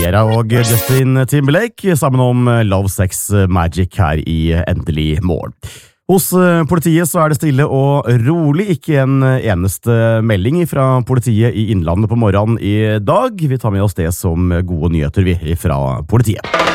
Sierra og Justin Timberlake sammen om Love, Sex, Magic her i Endelig morgen. Hos politiet så det stille og rolig, ikke en eneste melding fra politiet i Innlandet på morgenen i dag. Vi tar med oss det som gode nyheter fra politiet.